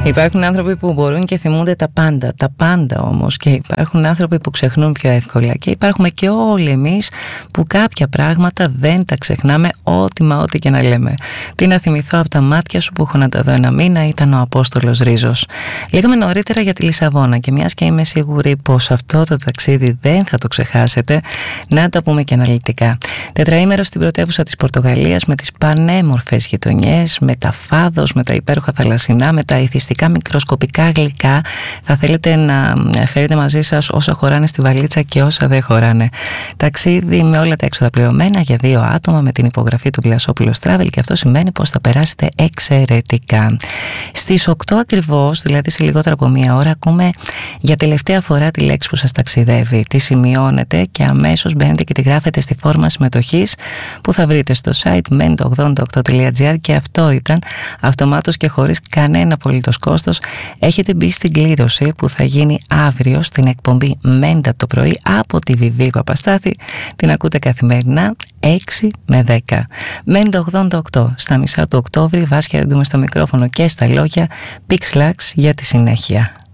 Υπάρχουν άνθρωποι που μπορούν και θυμούνται τα πάντα όμως, και υπάρχουν άνθρωποι που ξεχνούν πιο εύκολα, και υπάρχουμε και όλοι εμείς που κάποια πράγματα δεν τα ξεχνάμε, ό,τι και να λέμε. Τι να θυμηθώ από τα μάτια σου που έχω να τα δω ένα μήνα, ήταν ο Απόστολος Ρίζος. Λέγαμε νωρίτερα για τη Λισαβόνα, και μιας και είμαι σίγουρη πως αυτό το ταξίδι δεν θα το ξεχάσετε, να τα πούμε και αναλυτικά. Τετραήμερο στην πρωτεύουσα της Πορτογαλίας, με τις πανέμορφες γειτονιές, με τα φάδος, με τα υπέροχα θαλασσινά, με τα ηθιστικά μικροσκοπικά γλυκά. Θα θέλετε να φέρετε μαζί σας όσα χωράνε στη βαλίτσα και όσα δεν χωράνε. Ταξίδι με όλα τα έξοδα πληρωμένα για 2 άτομα, με την υπογραφή του Βλασόπουλος Travel, και αυτό σημαίνει πως θα περάσετε εξαιρετικά. Στις 8 ακριβώς, δηλαδή σε λιγότερο από 1 ώρα, ακούμε για τελευταία φορά τη λέξη που σας ταξιδεύει. Τη σημειώνετε και αμέσως μπαίνετε και τη γράφετε στη φόρμα συμμετοχής που θα βρείτε στο site ment88.gr, και αυτό ήταν αυτομάτως και χωρίς κανένα απολύτως κόστος. Έχετε μπει στην κλήρωση που θα γίνει αύριο στην εκπομπή Μέντα το πρωί από τη Βιβί Παπαστάθη. Την ακούτε καθημερινά 6 με 10. Μέντα 88 στα μισά του Οκτώβρη. Βάσια Ρεντούμε στο μικρόφωνο και στα λόγια. Pixlax για τη συνέχεια.